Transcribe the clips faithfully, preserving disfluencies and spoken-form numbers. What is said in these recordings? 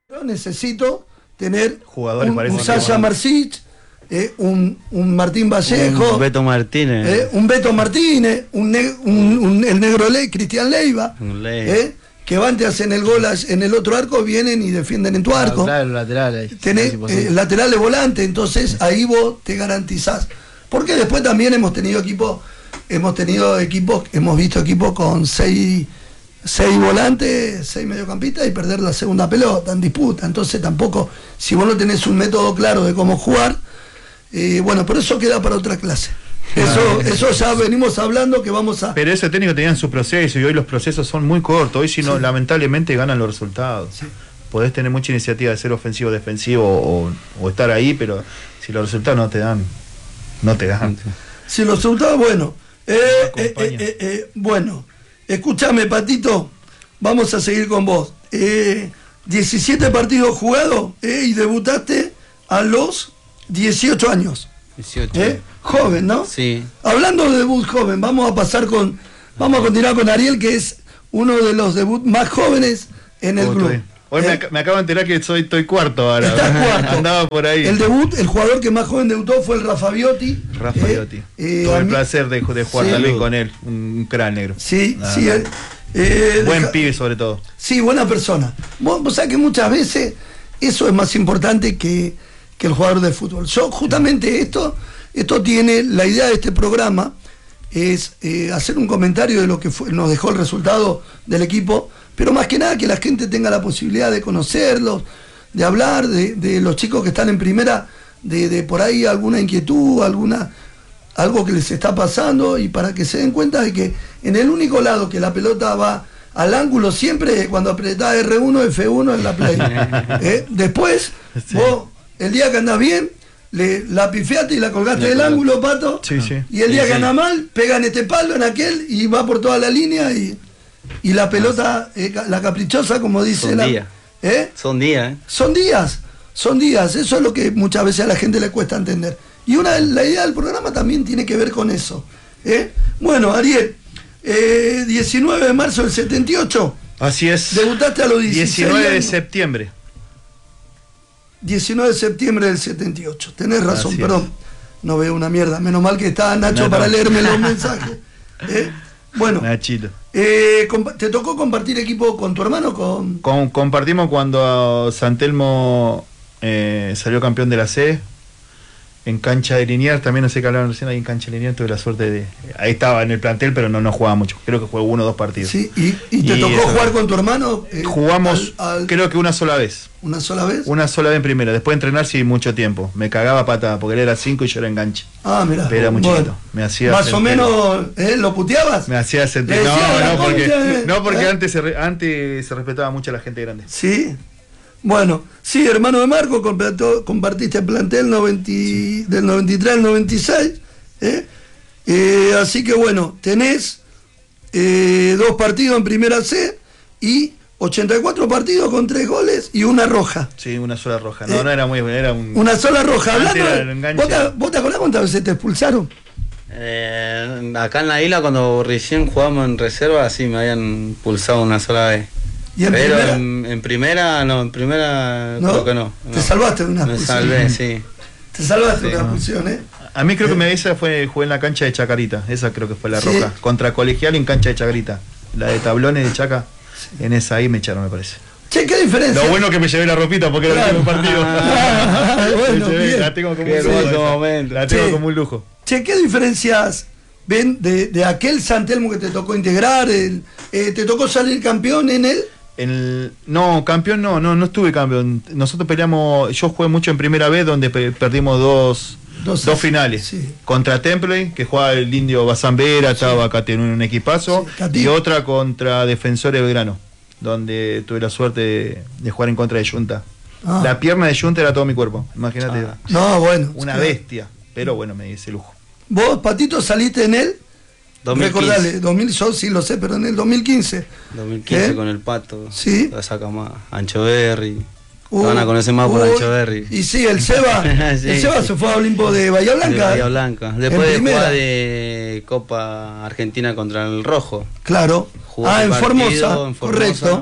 Yo necesito tener jugadores un, para un ese Sasha equipo. Marcich, eh, un, un Martín Vallejo, Un Beto Martínez. eh, un Beto Martínez, un, ne- un, un- el negro Le, Cristian Leiva, Un Leiva. eh, que van, te hacen el gol en el otro arco, vienen y defienden en tu arco. Claro, laterales. Tenés eh, laterales volantes, entonces ahí vos te garantizás. Porque después también hemos tenido equipos, hemos tenido equipos, hemos visto equipos con seis, seis volantes, seis mediocampistas y perder la segunda pelota en disputa. Entonces tampoco, si vos no tenés un método claro de cómo jugar, eh, bueno, por eso queda para otra clase. Eso, eso ya venimos hablando que vamos a... Pero ese técnico tenían su proceso y hoy los procesos son muy cortos. Hoy si no, Sí. lamentablemente ganan los resultados. Sí. Podés tener mucha iniciativa de ser ofensivo o defensivo o, o estar ahí, pero si los resultados no te dan, no te dan. Si los resultados, bueno. Eh, No eh, acompaña. eh, eh, eh, bueno, escúchame, Patito, vamos a seguir con vos. Eh, diecisiete partidos jugados eh, y debutaste a los dieciocho años. dieciocho. ¿Eh? Joven, ¿no? Sí. Hablando de debut joven, vamos a pasar con, vamos a continuar con Ariel, que es uno de los debuts más jóvenes en el ¿Cómo club. estoy? Hoy ¿Eh? me, ac- me acabo de enterar que soy estoy cuarto ahora. Estás cuarto. Andaba por ahí. El debut, el jugador que más joven debutó fue el Rafa Biotti. Rafa Eh, Biotti. eh, Tuve a el mí- placer de, de jugar Sí. también con él. Un gran negro. Sí, Nada, sí. nada. eh, eh, Buen deja- pibe sobre todo. Sí, buena persona. Vos, vos sabés que muchas veces eso es más importante que, que el jugador de fútbol. Yo justamente esto, esto tiene, la idea de este programa es eh, hacer un comentario de lo que fue- nos dejó el resultado del equipo, pero más que nada que la gente tenga la posibilidad de conocerlos, de hablar, de, de los chicos que están en primera, de, de por ahí alguna inquietud, alguna algo que les está pasando, y para que se den cuenta de que en el único lado que la pelota va al ángulo siempre cuando apretás erre uno, efe uno en la play. ¿Eh? Después, Sí. vos, el día que andás bien, le, la pifiaste y la colgaste La del colgaste. ángulo, Pato, Sí, sí. y el Sí, día sí. que andás mal, pega en este palo, en aquel, y va por toda la línea, y, y la pelota, eh, ca- la caprichosa, como dice Son la... días. ¿Eh? Son días, ¿eh? Son días, son días, eso es lo que muchas veces a la gente le cuesta entender. Y una la idea del programa también tiene que ver con eso. ¿eh? Bueno, Ariel, eh, diecinueve de marzo del setenta y ocho, Así es. debutaste a los dieciséis diecinueve de años. septiembre. diecinueve de septiembre del setenta y ocho, tenés razón, Así perdón, no veo una mierda, menos mal que está Nacho No, para no. leerme los mensajes. ¿eh? Bueno, Nachito. eh, compa- ¿te tocó compartir equipo con tu hermano? Con... Con- compartimos cuando San Telmo eh, salió campeón de la C en cancha de Liniers, también no sé qué hablaron recién, ahí en cancha de Liniers tuve la suerte de... Ahí estaba en el plantel, pero no, no jugaba mucho, creo que jugué uno o dos partidos. Sí, y, y te Y tocó eso. jugar con tu hermano. eh, Jugamos al- al- creo que una sola vez, una sola vez. una sola vez en primera, después de entrenar sí mucho tiempo, me cagaba patada porque él era cinco y yo era enganche, Ah, mira. pero era muy chiquito, me hacía Más o sentir- menos, ¿eh? ¿Lo puteabas? me hacía sentir, Le no, decía la no, porque, concha de- no, porque ¿eh? antes, se re- antes se respetaba mucho a la gente grande. Sí. Bueno, sí, hermano de Marco, completó- compartiste el plantel noventa, del noventa y tres al noventa y seis. ¿eh? Eh, así que bueno, tenés eh, dos partidos en primera C y ochenta y cuatro partidos con tres goles y una roja. Sí, una sola roja, no, Eh, no era muy buena, era un... Una sola roja. Antes Hablando era de- el enganche. ¿vos, te, vos te acordás cuántas veces te expulsaron? Eh, acá en la isla, cuando recién jugábamos en reserva, sí me habían pulsado una sola vez. ¿Y en Pero primera? en, en primera, no, en primera ¿No? creo que no. Te no. salvaste de una Me expulsión. salvé, sí. Te salvaste de Sí. una expulsión, ¿eh? A mí creo que me esa fue jugué en la cancha de Chacarita, esa creo que fue la Sí. roja, contra Colegial en cancha de Chacarita, la de tablones de Chaca, en esa ahí me echaron me parece. Che, ¿qué diferencia? Lo bueno que me llevé la ropita porque era Claro. el último partido. Bueno, Me llevé, bien. la tengo como Qué un lujo. hermoso esa. momento. La tengo Sí. como un lujo. Che, ¿qué diferencias ven de, de aquel San Telmo que te tocó integrar? El, eh, ¿Te tocó salir campeón en él? El, no, campeón no, no, no estuve campeón. Nosotros peleamos, yo jugué mucho en primera vez donde pe- perdimos dos, Dos- dos finales. sí. Contra Temple, que jugaba el indio Bazambera, estaba acá en un equipazo, Sí, Catí. y otra contra Defensores Belgrano, donde tuve la suerte de, de jugar en contra de Junta. Ah. La pierna de Junta era todo mi cuerpo, imagínate. Ah. No, bueno. Una sí. bestia, pero bueno, me di ese lujo. Vos, Patito, saliste en él. dos mil quince. Recordale, dos mil, yo sí lo sé, pero en el dos mil quince. dos mil quince ¿Eh? con el Pato. Sí. Lo saca más. Ancho Berry. Uh, Lo van a conocer más por uy, Ancho Berry. Y sí, el Seba, Sí. el Seba se fue a Olimpo de Bahía Blanca. De Bahía Blanca. En Después de primera. jugar de Copa Argentina contra el Rojo. Claro. Jugó Ah, ese en partido Formosa, en Formosa, correcto.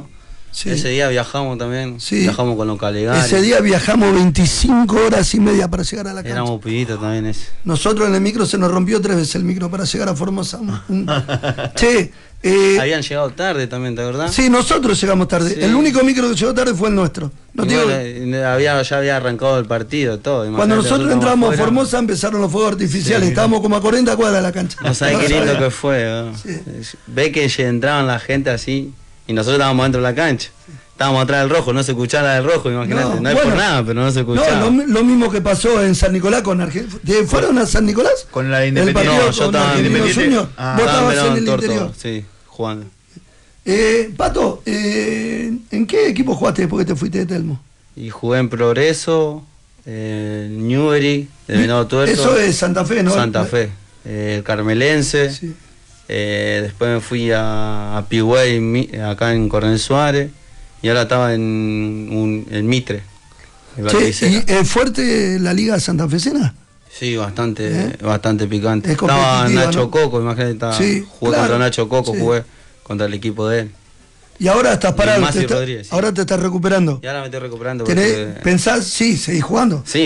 Sí. Ese día viajamos también, Sí. viajamos con los Calegari. Ese día viajamos veinticinco horas y media para llegar a la cancha. Éramos pibitos también ese. Nosotros en el micro se nos rompió tres veces el micro para llegar a Formosa. Un- Che, eh, Habían llegado tarde también, ¿te acordás? sí, nosotros llegamos tarde. Sí. El único micro que llegó tarde fue el nuestro. No Y te digo- bueno, eh, había, ya había arrancado el partido, todo. cuando imagínate, nosotros entramos a afuera. Formosa empezaron los fuegos artificiales. Sí. Estábamos como a cuarenta cuadras de la cancha. No sabés qué lindo sabés. que fue. ¿no? Sí. Ve que ya entraban la gente así y nosotros estábamos dentro de la cancha. Estábamos atrás del rojo, no se escuchaba la del rojo, imagínate. No, No, es bueno. por nada, pero no se No, escuchaba. lo, mi- lo mismo que pasó en San Nicolás con Argentina. ¿Fueron a San Nicolás? Con la El Independiente. partido No, yo con estaba en Argentinos Independiente. Juniors. Ah. Vos Estaban estabas en el Torto, interior. sí, jugando. Eh, Pato, eh, ¿en qué equipo jugaste después que te fuiste de Telmo? Y jugué en Progreso, eh, Newbery, de Venado Tuerto. Eso es Santa Fe, ¿no? Santa Fe. Eh, el Carmelense. Sí. Eh, después me fui a, a Pigüey, mi- acá en Coronel Suárez. Y ahora estaba en, un, en Mitre. en Che, Valpicera. ¿y es fuerte la liga santafesina? Sí, bastante, ¿Eh? bastante picante. Es Estaba competitiva, Nacho ¿no? Coco, imagínate, estaba, Sí, jugué claro, contra Nacho Coco, sí. jugué contra el equipo de él. Y ahora estás parado, Masi te está- Rodríguez, sí. ahora te estás recuperando. Y ahora me estoy recuperando Tenés- porque... ¿Pensás? Sí, seguís jugando. Sí,